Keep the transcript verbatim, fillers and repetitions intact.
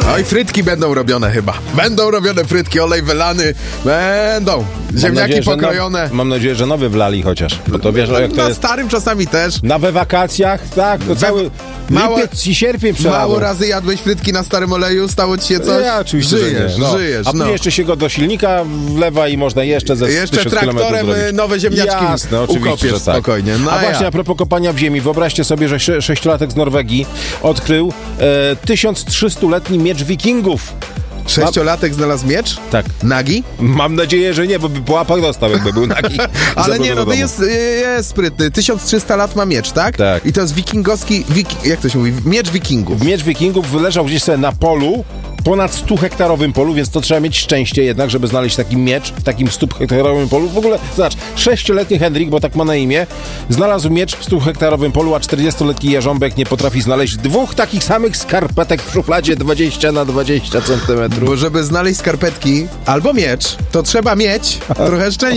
Oj, frytki będą robione chyba. Będą robione frytki, olej wylany. Będą. Ziemniaki nadzieję, pokrojone. No, mam nadzieję, że nowy wlali chociaż. Bo to wiesz, jak to Na jest. starym czasami też. Na we wakacjach, tak, to cały mało- lipiec i sierpień przelałem. Mało razy jadłeś frytki na starym oleju, stało ci się coś? Ja oczywiście, żyjesz, że nie. No. żyjesz. A później no. jeszcze się go do silnika wlewa i można jeszcze ze Jeszcze tysiąc kilometrów traktorem zrobić. nowe ziemniaczki Jasne, oczywiście, ukopiesz że tak. spokojnie. No a a właśnie ja. a propos kopania w ziemi, wyobraźcie sobie, że sze- sześciolatek z Norwegii odkrył e, tysiąc trzystuletni miecz wikingów. Sześciolatek znalazł miecz? Tak. Nagi? Mam nadzieję, że nie, bo by po łapach dostał, jakby był nagi. Ale nie, no to Zabrał do jest, jest sprytny. tysiąc trzysta lat ma miecz, tak? Tak. I to jest wikingowski, wiki, jak to się mówi? Miecz wikingów. Miecz wikingów wyleżał gdzieś sobie na polu, ponad stu hektarowym polu, więc to trzeba mieć szczęście jednak, żeby znaleźć taki miecz w takim stu hektarowym polu. W ogóle, zobacz, sześcioletni Henryk, bo tak ma na imię, znalazł miecz w stu hektarowym polu, a czterdziestoletni Jarząbek nie potrafi znaleźć dwóch takich samych skarpetek w szufladzie dwadzieścia na dwadzieścia centymetrów. Bo żeby znaleźć skarpetki albo miecz, to trzeba mieć trochę szczęścia.